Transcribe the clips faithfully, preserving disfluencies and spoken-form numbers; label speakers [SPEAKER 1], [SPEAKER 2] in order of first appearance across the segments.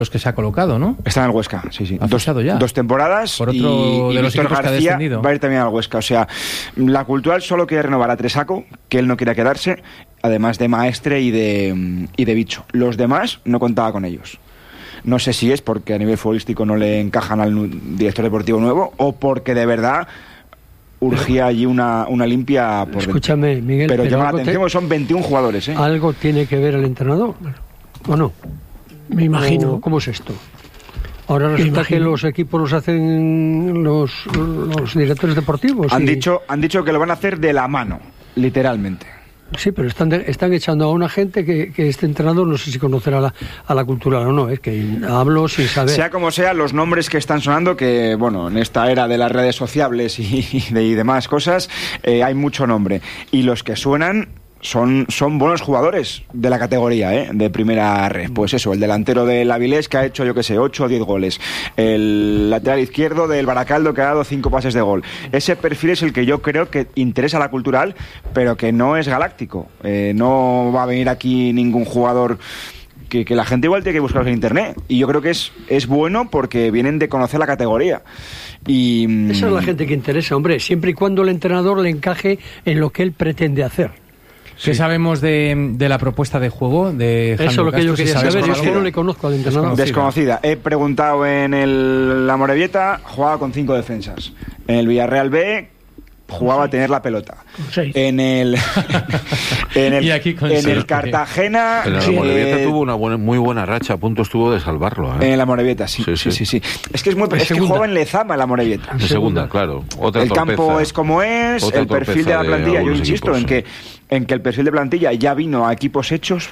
[SPEAKER 1] los que se ha colocado, ¿no?
[SPEAKER 2] Está en el Huesca, sí, sí.
[SPEAKER 1] Ha
[SPEAKER 2] Dos,
[SPEAKER 1] ya.
[SPEAKER 2] dos temporadas.
[SPEAKER 1] Por otro
[SPEAKER 2] y,
[SPEAKER 1] de
[SPEAKER 2] y
[SPEAKER 1] los
[SPEAKER 2] Víctor
[SPEAKER 1] equipos que ha
[SPEAKER 2] García
[SPEAKER 1] descendido.
[SPEAKER 2] va a ir también al Huesca. O sea, la Cultural solo quiere renovar a Tresaco, que él no quiere quedarse, además de Maestre y de, y de Bicho. Los demás no contaba con ellos. No sé si es porque a nivel futbolístico no le encajan al director deportivo nuevo o porque de verdad urgía allí una, una limpia por
[SPEAKER 3] Escúchame,
[SPEAKER 2] dentro.
[SPEAKER 3] Miguel,
[SPEAKER 2] pero,
[SPEAKER 3] pero
[SPEAKER 2] llama la
[SPEAKER 3] algo
[SPEAKER 2] atención
[SPEAKER 3] te-
[SPEAKER 2] que son veintiún jugadores, ¿eh?
[SPEAKER 3] ¿Algo tiene que ver el entrenador? ¿O no?
[SPEAKER 4] Me imagino.
[SPEAKER 3] ¿O ¿Cómo es esto? Ahora resulta que los equipos los hacen los, los directores deportivos.
[SPEAKER 2] Han
[SPEAKER 3] y-
[SPEAKER 2] dicho, han dicho que lo van a hacer de la mano, literalmente.
[SPEAKER 3] Sí, pero están, de- están echando a una gente que, que este entrenador no sé si conocerá a la, a la Cultural o no. Es que hablo sin saber.
[SPEAKER 2] Sea como sea, los nombres que están sonando, que bueno, en esta era de las redes sociables y, y, de, y demás cosas, eh, hay mucho nombre. Y los que suenan son, son buenos jugadores de la categoría, ¿eh? De primera red. Pues eso, el delantero del Avilés que ha hecho, yo que sé, ocho o diez goles. El lateral izquierdo del Baracaldo que ha dado cinco pases de gol. Ese perfil es el que yo creo que interesa a la Cultural, pero que no es galáctico. Eh, no va a venir aquí ningún jugador... Que, que la gente igual tiene que buscarlos en internet, y yo creo que es, es bueno porque vienen de conocer la categoría y
[SPEAKER 3] Esa es la gente que interesa, hombre, siempre y cuando el entrenador le encaje en lo que él pretende hacer.
[SPEAKER 1] ¿Qué
[SPEAKER 2] Sí.
[SPEAKER 1] sabemos de, de la propuesta de juego de Jaime
[SPEAKER 3] Eso es lo que yo
[SPEAKER 1] Castro? Si
[SPEAKER 3] quería
[SPEAKER 1] sabes
[SPEAKER 3] saber,
[SPEAKER 1] algo.
[SPEAKER 3] es que no le conozco al entrenador.
[SPEAKER 2] desconocida. He preguntado en el la Morevieta, jugaba con cinco defensas. En el Villarreal B jugaba a tener la pelota.
[SPEAKER 4] seis.
[SPEAKER 2] En el en el,
[SPEAKER 1] Y aquí con
[SPEAKER 2] en
[SPEAKER 1] seis.
[SPEAKER 2] el Cartagena
[SPEAKER 5] Pero la
[SPEAKER 2] eh,
[SPEAKER 5] Morevieta tuvo una buena, muy buena racha, a punto estuvo de salvarlo. ¿eh?
[SPEAKER 2] en la Morevieta, sí, sí, sí,
[SPEAKER 5] Sí,
[SPEAKER 2] sí, sí. Es que es muy
[SPEAKER 3] En
[SPEAKER 2] es que
[SPEAKER 3] segunda.
[SPEAKER 2] jugaba en Lezama en la Morevieta.
[SPEAKER 5] En segunda, claro. Otra
[SPEAKER 2] El
[SPEAKER 5] torpeza.
[SPEAKER 2] campo es como es,
[SPEAKER 5] Otra
[SPEAKER 2] el perfil de
[SPEAKER 5] torpeza
[SPEAKER 2] la plantilla, yo
[SPEAKER 5] algunos
[SPEAKER 2] insisto
[SPEAKER 5] equipos,
[SPEAKER 2] en que en que el perfil de plantilla ya vino a equipos hechos.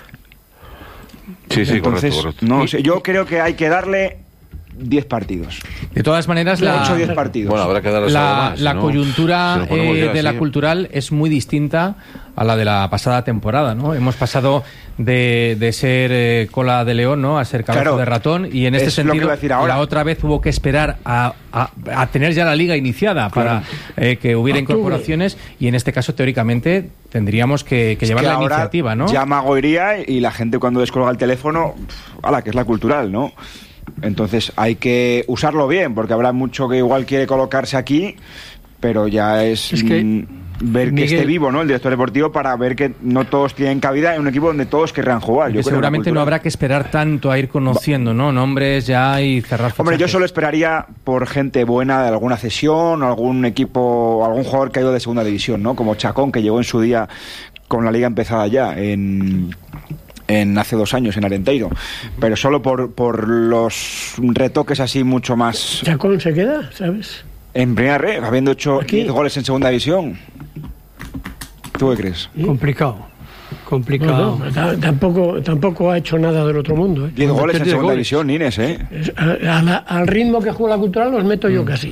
[SPEAKER 5] Sí, sí,
[SPEAKER 2] Entonces,
[SPEAKER 5] correcto, correcto.
[SPEAKER 2] no sé, yo creo que hay que darle diez partidos.
[SPEAKER 1] De todas maneras, la,
[SPEAKER 2] ocho o diez partidos.
[SPEAKER 5] Bueno, habrá que darles algo
[SPEAKER 1] la,
[SPEAKER 5] más,
[SPEAKER 1] la
[SPEAKER 5] si no,
[SPEAKER 1] coyuntura
[SPEAKER 5] si nos ponemos
[SPEAKER 1] eh,
[SPEAKER 5] ya
[SPEAKER 1] de la
[SPEAKER 5] así.
[SPEAKER 1] Cultural es muy distinta a la de la pasada temporada, ¿no? Hemos pasado de, de ser eh, cola de león, ¿no?, a ser cabeza
[SPEAKER 2] Claro,
[SPEAKER 1] de ratón, y en este
[SPEAKER 2] es lo que
[SPEAKER 1] sentido
[SPEAKER 2] iba a decir ahora.
[SPEAKER 1] la otra vez hubo que esperar a, a, a tener ya la liga iniciada para eh, que hubiera
[SPEAKER 4] Octubre.
[SPEAKER 1] incorporaciones, y en este caso teóricamente tendríamos que, que
[SPEAKER 2] Es
[SPEAKER 1] llevar
[SPEAKER 2] que
[SPEAKER 1] la
[SPEAKER 2] ahora
[SPEAKER 1] iniciativa, ¿no?
[SPEAKER 2] Llama a Goiría y la gente cuando descolga el teléfono, pff, ala, que es la Cultural, ¿no? Entonces hay que usarlo bien, porque habrá mucho que igual quiere colocarse aquí, pero ya es,
[SPEAKER 3] Es que,
[SPEAKER 2] mm, ver
[SPEAKER 3] Miguel,
[SPEAKER 2] que esté vivo, ¿no?, el director deportivo, para ver que no todos tienen cabida en un equipo donde todos querrán jugar.
[SPEAKER 1] Que
[SPEAKER 2] Yo creo en la
[SPEAKER 1] seguramente no
[SPEAKER 2] Cultural.
[SPEAKER 1] habrá que esperar tanto a ir conociendo, ¿no?, nombres ya y cerrar fichajes.
[SPEAKER 2] Hombre, yo solo esperaría por gente buena de alguna cesión, o algún equipo, algún jugador que ha ido de segunda división, ¿no? Como Chacón, que llegó en su día con la liga empezada ya, en, en hace dos años, en Arenteiro. Pero solo por, por los retoques así mucho más...
[SPEAKER 4] Chacón se queda, ¿sabes?
[SPEAKER 2] En primera red, habiendo hecho
[SPEAKER 4] Aquí.
[SPEAKER 2] diez goles en segunda división. ¿Tú qué crees?
[SPEAKER 3] Complicado, complicado.
[SPEAKER 4] No, no, t- tampoco, tampoco ha hecho nada del otro mundo. ¿eh?
[SPEAKER 2] diez goles en
[SPEAKER 3] diez
[SPEAKER 2] segunda
[SPEAKER 3] goles.
[SPEAKER 2] división, Inés, ¿eh?
[SPEAKER 4] Es- a- a la- al ritmo que juega la Cultural los meto yo casi.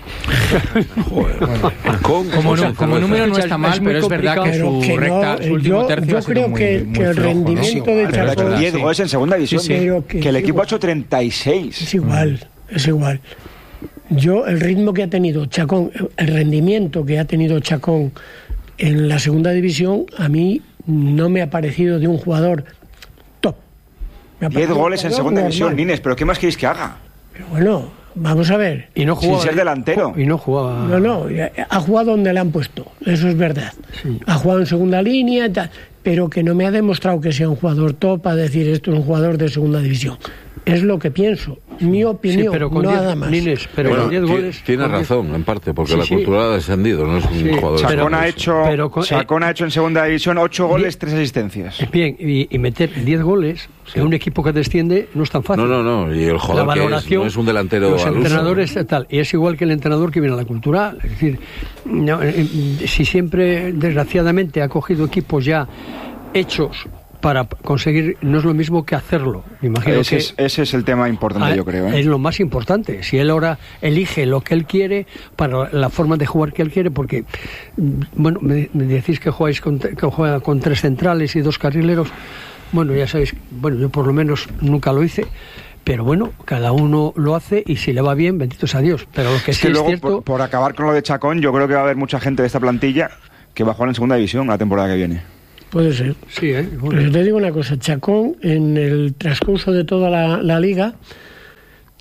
[SPEAKER 5] Con-
[SPEAKER 1] Como,
[SPEAKER 5] con
[SPEAKER 1] nu- como
[SPEAKER 5] cerveza.
[SPEAKER 1] número no
[SPEAKER 3] Es
[SPEAKER 1] está
[SPEAKER 3] muy
[SPEAKER 1] mal, pero es verdad que
[SPEAKER 4] Pero
[SPEAKER 1] su
[SPEAKER 4] que no,
[SPEAKER 1] recta, su
[SPEAKER 4] eh,
[SPEAKER 1] último
[SPEAKER 4] yo-
[SPEAKER 1] tercio
[SPEAKER 4] yo
[SPEAKER 1] ha sido
[SPEAKER 4] creo
[SPEAKER 1] muy,
[SPEAKER 4] que-
[SPEAKER 1] muy
[SPEAKER 4] que el
[SPEAKER 1] flojo, ¿no?
[SPEAKER 4] rendimiento de
[SPEAKER 2] Pero ha hecho
[SPEAKER 4] Chacón-
[SPEAKER 2] diez goles en segunda división.
[SPEAKER 1] Sí, sí.
[SPEAKER 4] Pero que-
[SPEAKER 2] Que el equipo
[SPEAKER 4] igual.
[SPEAKER 2] ha hecho treinta y seis.
[SPEAKER 4] Es igual, es igual. Yo, el ritmo que ha tenido Chacón, el rendimiento que ha tenido Chacón en la segunda división, a mí no me ha parecido de un jugador top. Me ha
[SPEAKER 2] diez
[SPEAKER 4] parecido
[SPEAKER 2] goles
[SPEAKER 4] un
[SPEAKER 2] en
[SPEAKER 4] jugador
[SPEAKER 2] segunda división,
[SPEAKER 4] normal.
[SPEAKER 2] Inés, pero ¿qué más queréis que haga?
[SPEAKER 4] Pero bueno, vamos a ver.
[SPEAKER 3] Y no
[SPEAKER 2] Sin
[SPEAKER 3] jugaba,
[SPEAKER 2] ser delantero.
[SPEAKER 3] Y no jugaba.
[SPEAKER 4] No, no, ha jugado donde le han puesto, eso es verdad. Ha jugado en segunda línea, y tal, pero que no me ha demostrado que sea un jugador top a decir esto es un jugador de segunda división. Es lo que pienso, mi
[SPEAKER 3] Sí,
[SPEAKER 4] opinión,
[SPEAKER 3] pero con
[SPEAKER 4] nada
[SPEAKER 3] diez,
[SPEAKER 4] más.
[SPEAKER 3] Nines, pero
[SPEAKER 5] Bueno,
[SPEAKER 3] con diez
[SPEAKER 5] ti-
[SPEAKER 3] goles.
[SPEAKER 5] Tiene
[SPEAKER 3] con diez-
[SPEAKER 5] razón, en parte, porque
[SPEAKER 3] Sí,
[SPEAKER 5] la
[SPEAKER 3] sí.
[SPEAKER 5] Cultural ha descendido, no es un
[SPEAKER 3] Sí,
[SPEAKER 5] jugador...
[SPEAKER 3] pero-
[SPEAKER 2] Chacón ha hecho,
[SPEAKER 3] pero con-
[SPEAKER 2] Chacón ha hecho en segunda división ocho goles, tres asistencias.
[SPEAKER 3] Bien, y, y meter diez goles en un equipo que desciende no es tan fácil.
[SPEAKER 5] No, no, no, y el
[SPEAKER 3] La
[SPEAKER 5] jugador que es,
[SPEAKER 3] valoración,
[SPEAKER 5] no es un delantero
[SPEAKER 3] los
[SPEAKER 5] al uso.
[SPEAKER 3] entrenadores tal, y es igual que el entrenador que viene a la Cultural, es decir, no, eh, eh, si siempre desgraciadamente ha cogido equipos ya hechos para conseguir, no es lo mismo que hacerlo. Me imagino
[SPEAKER 2] Ese
[SPEAKER 3] que
[SPEAKER 2] es, ese es el tema importante,
[SPEAKER 3] Ah,
[SPEAKER 2] yo creo. ¿eh?
[SPEAKER 3] es lo más importante. Si él ahora elige lo que él quiere para la forma de jugar que él quiere, porque mm, bueno, me, me decís que jugáis con, que juega con tres centrales y dos carrileros. Bueno, ya sabéis, bueno, yo por lo menos nunca lo hice. Pero bueno, cada uno lo hace y si le va bien, bendito sea Dios. Pero lo que
[SPEAKER 2] Es
[SPEAKER 3] sí
[SPEAKER 2] que
[SPEAKER 3] es
[SPEAKER 2] luego,
[SPEAKER 3] cierto...
[SPEAKER 2] por, por acabar con lo de Chacón, yo creo que va a haber mucha gente de esta plantilla que va a jugar en segunda división la temporada que viene.
[SPEAKER 4] Puede ser.
[SPEAKER 3] Sí, ¿eh?
[SPEAKER 4] Pero yo te digo una cosa, Chacón, en el transcurso de toda la, la liga,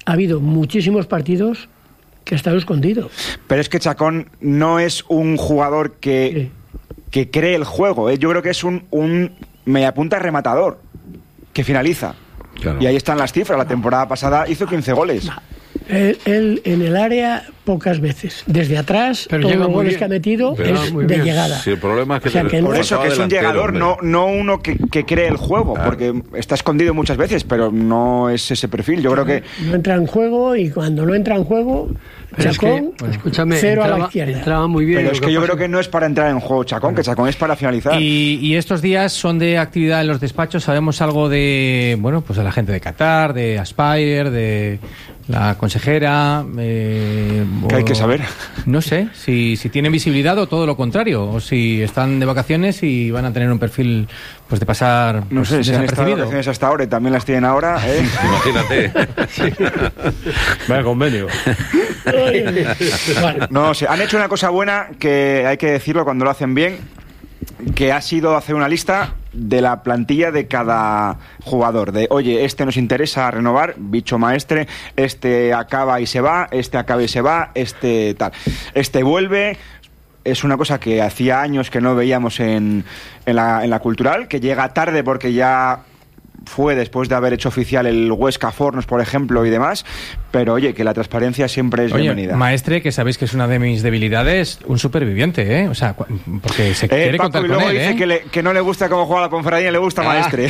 [SPEAKER 4] ha habido muchísimos partidos que ha estado escondido.
[SPEAKER 2] Pero es que Chacón no es un jugador que,
[SPEAKER 4] Sí.
[SPEAKER 2] que cree el juego, ¿eh? Yo creo que es un, un mediapunta rematador que finaliza.
[SPEAKER 5] Claro.
[SPEAKER 2] Y ahí están las cifras. La temporada pasada hizo quince goles.
[SPEAKER 4] Él, él en el área pocas veces. Desde atrás,
[SPEAKER 3] Pero
[SPEAKER 4] todos
[SPEAKER 3] llega
[SPEAKER 4] los
[SPEAKER 3] muy
[SPEAKER 4] goles
[SPEAKER 3] bien.
[SPEAKER 4] que ha metido
[SPEAKER 5] Pero
[SPEAKER 4] es
[SPEAKER 3] muy
[SPEAKER 4] de
[SPEAKER 3] bien.
[SPEAKER 4] llegada.
[SPEAKER 5] Sí, el problema es que,
[SPEAKER 4] O sea,
[SPEAKER 5] te-
[SPEAKER 4] que no-
[SPEAKER 2] Por eso, que es un
[SPEAKER 5] delantero,
[SPEAKER 2] llegador,
[SPEAKER 5] hombre.
[SPEAKER 2] no, no uno que, que cree el juego,
[SPEAKER 5] Claro.
[SPEAKER 2] porque está escondido muchas veces, pero no es ese perfil. Yo creo que
[SPEAKER 4] No entra en juego y cuando no entra en juego,
[SPEAKER 3] Pero es que,
[SPEAKER 4] Chacón,
[SPEAKER 3] bueno, escúchame,
[SPEAKER 4] cero a la
[SPEAKER 3] entraba,
[SPEAKER 4] izquierda.
[SPEAKER 3] entraba muy bien.
[SPEAKER 2] Pero
[SPEAKER 3] lo
[SPEAKER 2] es que yo
[SPEAKER 3] pasa-
[SPEAKER 2] creo que no es para entrar en juego Chacón, que Chacón es para finalizar.
[SPEAKER 1] Y, y estos días son de actividad en los despachos. Sabemos algo de, bueno, pues de la gente de Qatar, de Aspire, de la consejera. Eh,
[SPEAKER 2] ¿Qué hay que saber?
[SPEAKER 1] No sé si, si tienen visibilidad o todo lo contrario, o si están de vacaciones y van a tener un perfil pues de pasar
[SPEAKER 2] No
[SPEAKER 1] pues,
[SPEAKER 2] sé, si han estado de
[SPEAKER 1] desapercibido.
[SPEAKER 2] vacaciones hasta ahora y también las tienen ahora. ¿eh?
[SPEAKER 5] Imagínate.
[SPEAKER 6] Vaya convenio.
[SPEAKER 4] Bueno,
[SPEAKER 2] No sé, han hecho una cosa buena que hay que decirlo cuando lo hacen bien, que ha sido hacer una lista de la plantilla de cada jugador, de oye, este nos interesa renovar, bicho maestre, este acaba y se va, este acaba y se va, este tal, este vuelve. Es una cosa que hacía años que no veíamos en, en, la, en la cultural, que llega tarde porque ya fue después de haber hecho oficial el Huesca Fornos, por ejemplo, y demás, pero oye, que la transparencia siempre es
[SPEAKER 1] Oye,
[SPEAKER 2] bienvenida.
[SPEAKER 1] maestre, que sabéis que es una de mis debilidades, un superviviente, ¿eh? O sea, cu- porque se
[SPEAKER 2] Eh,
[SPEAKER 1] quiere
[SPEAKER 2] Paco,
[SPEAKER 1] contar
[SPEAKER 2] y
[SPEAKER 1] con
[SPEAKER 2] luego
[SPEAKER 1] él,
[SPEAKER 2] dice
[SPEAKER 1] ¿eh?
[SPEAKER 2] que, le- que no le gusta cómo juega la Ponferradina, le gusta Maestre.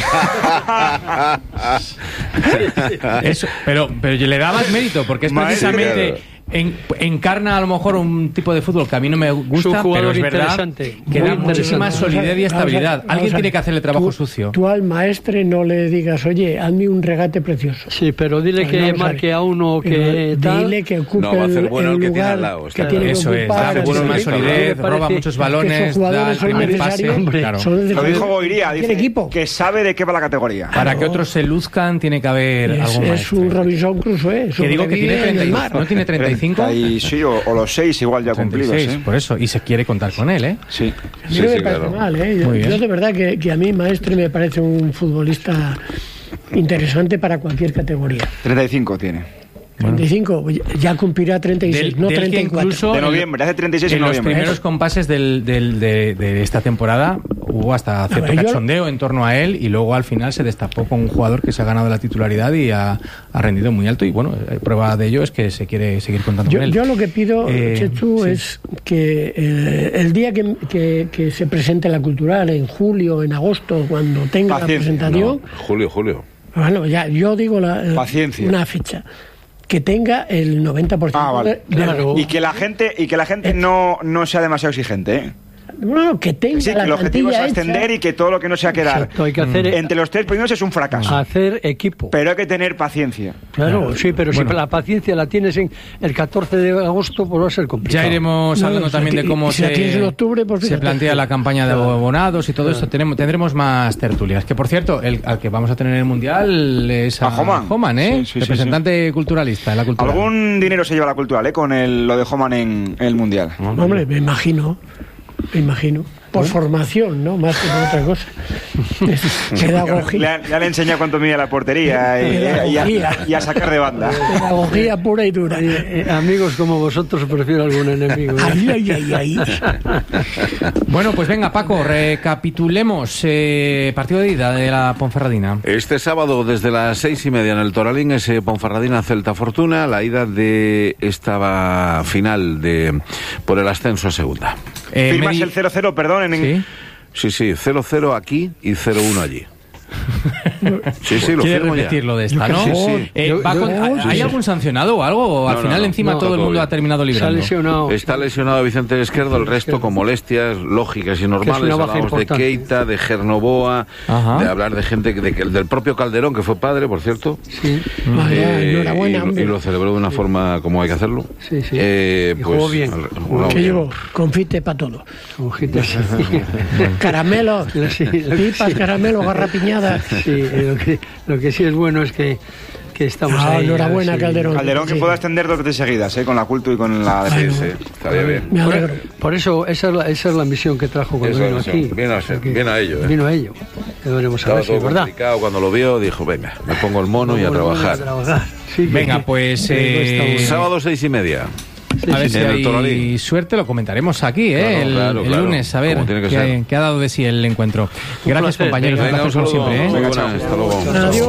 [SPEAKER 1] Eso, pero, pero le da más mérito, porque es
[SPEAKER 2] Maestre,
[SPEAKER 1] precisamente...
[SPEAKER 5] claro.
[SPEAKER 1] en- encarna a lo mejor un tipo de fútbol que a mí no me
[SPEAKER 3] Es un
[SPEAKER 1] gusta,
[SPEAKER 3] jugador
[SPEAKER 1] pero es verdad
[SPEAKER 3] interesante,
[SPEAKER 1] que
[SPEAKER 3] muy
[SPEAKER 1] da muchísima
[SPEAKER 3] interesante.
[SPEAKER 1] solidez y
[SPEAKER 4] Vamos a-
[SPEAKER 1] estabilidad.
[SPEAKER 4] vamos a-
[SPEAKER 1] Alguien
[SPEAKER 4] vamos a-
[SPEAKER 1] tiene que hacerle trabajo
[SPEAKER 4] tú-
[SPEAKER 1] sucio.
[SPEAKER 4] Tú al maestre no le digas, oye, hazme un regate precioso.
[SPEAKER 3] Sí, pero dile
[SPEAKER 4] Pues
[SPEAKER 3] que
[SPEAKER 4] vamos a
[SPEAKER 3] marque
[SPEAKER 4] ver.
[SPEAKER 3] a uno que
[SPEAKER 4] Pero
[SPEAKER 3] tal.
[SPEAKER 4] dile que ocupe
[SPEAKER 5] No, va a hacer
[SPEAKER 4] el,
[SPEAKER 5] bueno
[SPEAKER 4] el
[SPEAKER 5] el que tiene
[SPEAKER 4] lugar
[SPEAKER 5] al lado,
[SPEAKER 4] que
[SPEAKER 5] está
[SPEAKER 4] tiene que
[SPEAKER 1] Eso es,
[SPEAKER 4] ocupar.
[SPEAKER 1] da
[SPEAKER 4] así
[SPEAKER 1] mucho
[SPEAKER 4] que-
[SPEAKER 1] más solidez,
[SPEAKER 3] Me parece
[SPEAKER 1] roba muchos
[SPEAKER 4] que
[SPEAKER 1] balones,
[SPEAKER 4] esos
[SPEAKER 1] da
[SPEAKER 4] jugadores
[SPEAKER 1] el
[SPEAKER 4] son
[SPEAKER 1] primer pase.
[SPEAKER 4] necesarios,
[SPEAKER 3] hombre,
[SPEAKER 1] Claro.
[SPEAKER 4] son
[SPEAKER 2] Lo
[SPEAKER 4] necesarios.
[SPEAKER 2] dijo Goiría,
[SPEAKER 4] Tiene
[SPEAKER 2] dice
[SPEAKER 4] equipo.
[SPEAKER 2] que sabe de qué va la categoría.
[SPEAKER 1] Para que otros se luzcan tiene que haber
[SPEAKER 4] Es,
[SPEAKER 1] algún
[SPEAKER 4] es
[SPEAKER 1] maestre.
[SPEAKER 4] un Robinson Crusoe.
[SPEAKER 1] Que digo que tiene
[SPEAKER 4] sobrevive en
[SPEAKER 1] treinta
[SPEAKER 4] el
[SPEAKER 1] y-
[SPEAKER 4] mar.
[SPEAKER 1] ¿no tiene treinta y cinco?
[SPEAKER 2] treinta y sí, o, o los seis igual ya cumplidos.
[SPEAKER 1] treinta y seis,
[SPEAKER 2] ¿eh?
[SPEAKER 1] por eso. Y se quiere contar con él, ¿eh?
[SPEAKER 2] Sí.
[SPEAKER 4] A mí
[SPEAKER 5] Sí,
[SPEAKER 4] no me
[SPEAKER 5] sí,
[SPEAKER 4] parece
[SPEAKER 5] claro.
[SPEAKER 4] mal, ¿eh? Yo,
[SPEAKER 1] Muy bien.
[SPEAKER 4] yo de verdad que, que a mí Maestre me parece un futbolista interesante para cualquier categoría.
[SPEAKER 2] treinta y cinco tiene.
[SPEAKER 4] treinta y cinco, ya cumplirá treinta y seis,
[SPEAKER 1] Del-
[SPEAKER 4] no
[SPEAKER 1] del que
[SPEAKER 4] treinta y cuatro.
[SPEAKER 1] incluso
[SPEAKER 2] De
[SPEAKER 1] en-
[SPEAKER 2] noviembre, hace treinta y seis en
[SPEAKER 1] en los
[SPEAKER 2] noviembre.
[SPEAKER 1] primeros compases del, del- de, de esta temporada hubo hasta cierto
[SPEAKER 4] ver, yo-
[SPEAKER 1] cachondeo en torno a él y luego al final se destapó con un jugador que se ha ganado la titularidad y ha, ha rendido muy alto y bueno, eh, prueba de ello es que se quiere seguir contando
[SPEAKER 4] Yo,
[SPEAKER 1] con él.
[SPEAKER 4] yo lo que pido,
[SPEAKER 1] Eh,
[SPEAKER 4] Chechu,
[SPEAKER 1] sí.
[SPEAKER 4] es que eh, el día que, que- que se presente la cultural, en julio, en agosto, cuando tenga
[SPEAKER 2] Paciencia,
[SPEAKER 4] la presentación,
[SPEAKER 5] Julio, Julio.
[SPEAKER 4] bueno, ya, yo digo la, la-
[SPEAKER 2] Paciencia.
[SPEAKER 4] una fecha, que tenga el noventa por ciento
[SPEAKER 2] Ah, vale.
[SPEAKER 4] de- de-
[SPEAKER 3] Claro.
[SPEAKER 2] Y que la gente, y que la gente no, no sea demasiado exigente, ¿eh?
[SPEAKER 4] bueno, que tenga
[SPEAKER 2] Sí,
[SPEAKER 4] la
[SPEAKER 2] que el objetivo es
[SPEAKER 4] plantilla
[SPEAKER 2] ascender
[SPEAKER 4] hecha.
[SPEAKER 2] y que todo lo que no sea quedar
[SPEAKER 3] Exacto, hay que hacer,
[SPEAKER 2] entre los tres primeros es un fracaso.
[SPEAKER 3] hacer equipo.
[SPEAKER 2] Pero hay que tener paciencia.
[SPEAKER 3] Claro, sí, pero
[SPEAKER 1] Bueno.
[SPEAKER 3] si la paciencia la tienes en el catorce de agosto, pues va a ser complicado.
[SPEAKER 1] Ya iremos
[SPEAKER 4] No,
[SPEAKER 1] hablando
[SPEAKER 4] o sea,
[SPEAKER 1] también
[SPEAKER 4] que-
[SPEAKER 1] de cómo
[SPEAKER 4] y si la
[SPEAKER 1] se,
[SPEAKER 4] tienes en octubre, pues
[SPEAKER 1] se
[SPEAKER 4] fíjate.
[SPEAKER 1] plantea la campaña de abonados y todo esto. Tenemos, tendremos más tertulias. Que por cierto, el al que vamos a tener en el Mundial es a,
[SPEAKER 2] A Homan.
[SPEAKER 1] ¿eh?
[SPEAKER 2] Sí, sí, sí,
[SPEAKER 1] representante culturalista en la cultura.
[SPEAKER 2] Algún dinero se lleva la cultural, ¿eh? Con el, lo de Homan en, en el Mundial.
[SPEAKER 4] Hombre, me imagino, me imagino. Por formación, ¿no? Más que por otra cosa. Es pedagogía.
[SPEAKER 2] Le, han- ya le enseña cuánto mide la portería y, y a, y a- y a sacar de banda.
[SPEAKER 4] Pedagogía pura y dura.
[SPEAKER 3] Eh, eh, amigos como vosotros, prefiero algún enemigo. ¿eh?
[SPEAKER 4] Ay, ay, ay, ay.
[SPEAKER 1] Bueno, pues venga, Paco, recapitulemos eh, partido de ida de la Ponferradina.
[SPEAKER 5] Este sábado desde las seis y media en el Toralín, ese Ponferradina Celta Fortuna, la ida de esta final de por el ascenso a segunda.
[SPEAKER 1] Eh,
[SPEAKER 2] Firmas
[SPEAKER 1] Medi-
[SPEAKER 2] el cero cero, perdón, en,
[SPEAKER 1] ¿Sí?
[SPEAKER 5] Sí, sí, cero cero aquí y cero uno allí. Sí, sí, lo
[SPEAKER 1] ¿Quiere
[SPEAKER 5] firmo ya.
[SPEAKER 1] repetir lo de esta, no?
[SPEAKER 5] Sí, sí.
[SPEAKER 1] Eh,
[SPEAKER 3] Yo-
[SPEAKER 1] va
[SPEAKER 3] yo-
[SPEAKER 1] con-
[SPEAKER 3] sí,
[SPEAKER 1] ¿Hay
[SPEAKER 3] sí.
[SPEAKER 1] algún sancionado o algo? ¿O al
[SPEAKER 5] No,
[SPEAKER 1] final
[SPEAKER 5] no, no.
[SPEAKER 1] encima
[SPEAKER 3] No,
[SPEAKER 1] todo el
[SPEAKER 5] todo
[SPEAKER 1] mundo
[SPEAKER 5] bien.
[SPEAKER 1] ha terminado
[SPEAKER 3] Se ha
[SPEAKER 1] librando?
[SPEAKER 3] lesionado.
[SPEAKER 5] Está lesionado Vicente Izquierdo, el resto con molestias lógicas y normales.
[SPEAKER 3] una baja
[SPEAKER 5] Hablamos de
[SPEAKER 3] importante.
[SPEAKER 5] Keita, de Gernoboa,
[SPEAKER 1] Ajá.
[SPEAKER 5] de hablar de gente, que- de, que- del propio Calderón, que fue padre, por cierto.
[SPEAKER 3] Sí,
[SPEAKER 4] Vaya,
[SPEAKER 5] Eh,
[SPEAKER 4] enhorabuena,
[SPEAKER 5] y, lo-
[SPEAKER 4] hombre.
[SPEAKER 5] y lo celebró de una forma como hay que hacerlo.
[SPEAKER 3] Sí, sí.
[SPEAKER 5] Eh,
[SPEAKER 3] Y
[SPEAKER 5] pues,
[SPEAKER 3] jugó bien.
[SPEAKER 5] al- jugó
[SPEAKER 4] Que
[SPEAKER 5] bien.
[SPEAKER 4] llevo confite para todo.
[SPEAKER 3] ojitos.
[SPEAKER 4] Caramelos,
[SPEAKER 3] Sí, lo que
[SPEAKER 4] pipas,
[SPEAKER 3] sí.
[SPEAKER 4] caramelos, garrapiñadas.
[SPEAKER 3] Sí, eh, lo que, lo que sí es bueno es que, que estamos
[SPEAKER 4] Ah,
[SPEAKER 3] ahí.
[SPEAKER 4] enhorabuena,
[SPEAKER 3] a ver si-
[SPEAKER 4] Calderón.
[SPEAKER 2] Calderón que
[SPEAKER 4] Sí.
[SPEAKER 2] pueda extender dos veces seguidas, ¿eh? Con la Cultu y con la
[SPEAKER 5] Sí,
[SPEAKER 2] defensa.
[SPEAKER 5] sí, estaría bien.
[SPEAKER 4] Me alegro.
[SPEAKER 3] Por eso, esa es la, esa es la misión que trajo cuando
[SPEAKER 5] Esa es
[SPEAKER 3] vino
[SPEAKER 5] la
[SPEAKER 3] aquí.
[SPEAKER 5] misión. Viene a ser-
[SPEAKER 3] Porque
[SPEAKER 5] viene a ello, ¿eh?
[SPEAKER 3] Vino a ello. Que veremos a
[SPEAKER 5] Estaba
[SPEAKER 3] ver si
[SPEAKER 5] todo
[SPEAKER 3] es verdad.
[SPEAKER 5] complicado. Cuando lo vio, dijo, venga, me pongo el mono y a
[SPEAKER 3] Bueno,
[SPEAKER 5] trabajar.
[SPEAKER 3] a trabajar. Sí,
[SPEAKER 1] Venga,
[SPEAKER 3] que-
[SPEAKER 1] pues
[SPEAKER 3] que
[SPEAKER 1] eh,
[SPEAKER 5] Sábado seis y media.
[SPEAKER 1] a ver si
[SPEAKER 5] en el
[SPEAKER 1] hay
[SPEAKER 5] Toralín.
[SPEAKER 1] suerte, lo comentaremos aquí, ¿eh?
[SPEAKER 5] Claro,
[SPEAKER 1] el,
[SPEAKER 5] claro,
[SPEAKER 1] el
[SPEAKER 5] claro,
[SPEAKER 1] lunes, a ver
[SPEAKER 5] como tiene que
[SPEAKER 1] qué,
[SPEAKER 5] ser.
[SPEAKER 1] qué ha dado de sí el encuentro. Gracias,
[SPEAKER 3] placer.
[SPEAKER 1] compañeros, un
[SPEAKER 5] Venga,
[SPEAKER 1] placer
[SPEAKER 5] un
[SPEAKER 1] como
[SPEAKER 5] saludo.
[SPEAKER 1] siempre, ¿eh?
[SPEAKER 5] Muy buenas, hasta luego.
[SPEAKER 4] Adiós.